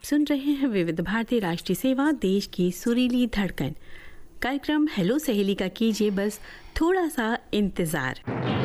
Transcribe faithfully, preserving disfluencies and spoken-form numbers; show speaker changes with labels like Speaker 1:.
Speaker 1: सुन रहे हैं विविध भारती राष्ट्रीय सेवा, देश की सुरीली धड़कन। कार्यक्रम हेलो सहेली का कीजिए बस थोड़ा सा इंतजार।